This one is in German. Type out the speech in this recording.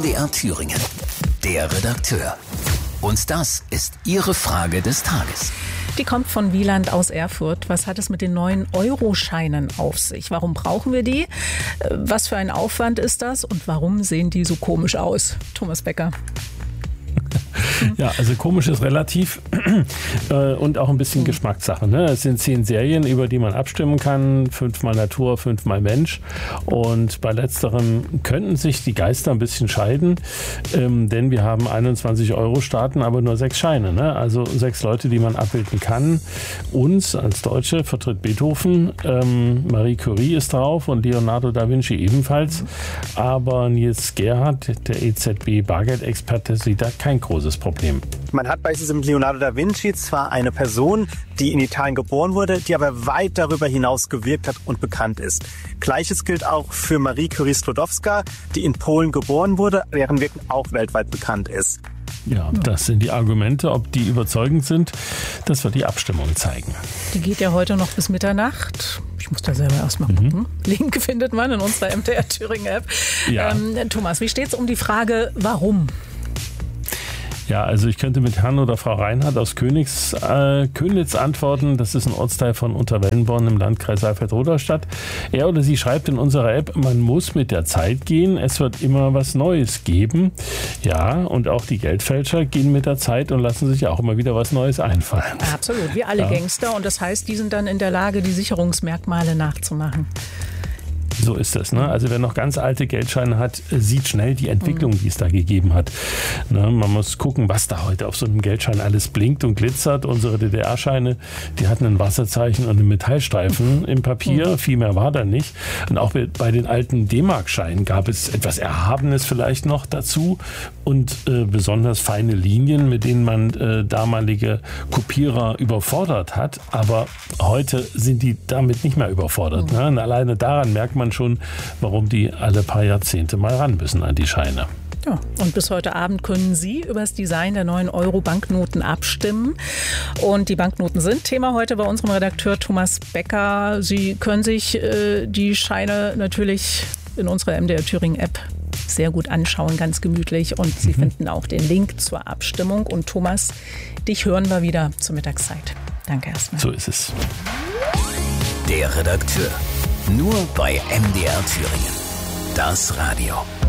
MDR Thüringen. Der Redakteur. Und das ist Ihre Frage des Tages. Die kommt von Wieland aus Erfurt. Was hat es mit den neuen Euro-Scheinen auf sich? Warum brauchen wir die? Was für ein Aufwand ist das? Und warum sehen die so komisch aus? Thomas Becker. Ja, also komisch ist relativ und auch ein bisschen Geschmackssache. Ne? Es sind 10 Serien, über die man abstimmen kann. 5-mal Natur, 5-mal Mensch. Und bei letzterem könnten sich die Geister ein bisschen scheiden, denn wir haben 21 Euro-Staaten, aber nur 6 Scheine. Ne? Also 6 Leute, die man abbilden kann. Uns als Deutsche vertritt Beethoven, Marie Curie ist drauf und Leonardo da Vinci ebenfalls. Aber Nils Gerhardt, der EZB-Bargeldexperte, sieht da kein großes Problem. Man hat bei diesem Leonardo da Vinci zwar eine Person, die in Italien geboren wurde, die aber weit darüber hinaus gewirkt hat und bekannt ist. Gleiches gilt auch für Marie Curie Sklodowska, die in Polen geboren wurde, deren Wirken auch weltweit bekannt ist. Ja, das sind die Argumente. Ob die überzeugend sind, das wird die Abstimmung zeigen. Die geht ja heute noch bis Mitternacht. Ich muss da selber erstmal gucken. Link findet man in unserer MDR Thüringen App. Ja. Thomas, wie steht es um die Frage, warum? Ja, also ich könnte mit Herrn oder Frau Reinhardt aus Königs antworten. Das ist ein Ortsteil von Unterwellenborn im Landkreis Saalfeld-Roderstadt. Er oder sie schreibt in unserer App, man muss mit der Zeit gehen. Es wird immer was Neues geben. Ja, und auch die Geldfälscher gehen mit der Zeit und lassen sich auch immer wieder was Neues einfallen. Absolut, wie alle Gangster. Und das heißt, die sind dann in der Lage, die Sicherungsmerkmale nachzumachen. So ist es. Ne? Also wer noch ganz alte Geldscheine hat, sieht schnell die Entwicklung, die es da gegeben hat. Ne? Man muss gucken, was da heute auf so einem Geldschein alles blinkt und glitzert. Unsere DDR-Scheine, die hatten ein Wasserzeichen und einen Metallstreifen im Papier. Viel mehr war da nicht. Und auch bei den alten D-Mark-Scheinen gab es etwas Erhabenes vielleicht noch dazu und besonders feine Linien, mit denen man damalige Kopierer überfordert hat. Aber heute sind die damit nicht mehr überfordert. Ne? Und alleine daran merkt man schon, warum die alle paar Jahrzehnte mal ran müssen an die Scheine. Ja, und bis heute Abend können Sie über das Design der neuen Euro-Banknoten abstimmen. Und die Banknoten sind Thema heute bei unserem Redakteur Thomas Becker. Sie können sich die Scheine natürlich in unserer MDR Thüringen App sehr gut anschauen, ganz gemütlich. Und Sie finden auch den Link zur Abstimmung. Und Thomas, dich hören wir wieder zur Mittagszeit. Danke erstmal. So ist es. Der Redakteur. Nur bei MDR Thüringen. Das Radio.